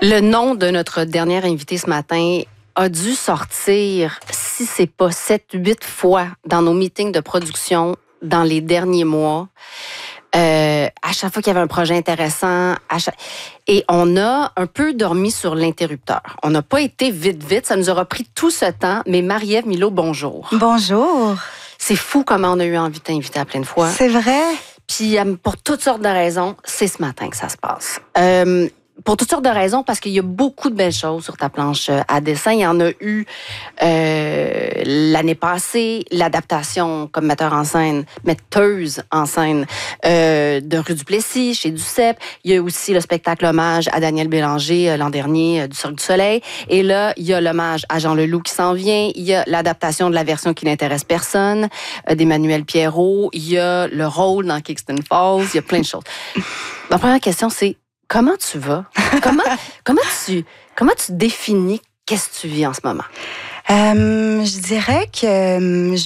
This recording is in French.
Le nom de notre dernière invitée ce matin a dû sortir, si c'est pas 7-8 fois, dans nos meetings de production dans les derniers mois. À chaque fois qu'il y avait un projet intéressant, et on a un peu dormi sur l'interrupteur. On n'a pas été vite, ça nous aura pris tout ce temps, mais Marie-Ève Milot, bonjour. Bonjour. C'est fou comment on a eu envie de t'inviter à plein de fois. C'est vrai. Puis pour toutes sortes de raisons, c'est ce matin que ça se passe. Pour toutes sortes de raisons, parce qu'il y a beaucoup de belles choses sur ta planche à dessin. Il y en a eu l'année passée, l'adaptation comme metteuse en scène de Rue du Plessis, chez Duceppe. Il y a aussi le spectacle hommage à Daniel Bélanger l'an dernier du Cirque du Soleil. Et là, il y a l'hommage à Jean Leloup qui s'en vient. Il y a l'adaptation de la version qui n'intéresse personne d'Emmanuel Pierrot. Il y a le rôle dans Kingston Falls. Il y a plein de choses. Ma première question, c'est comment tu vas? Comment tu définis qu'est-ce que tu vis en ce moment? Je dirais que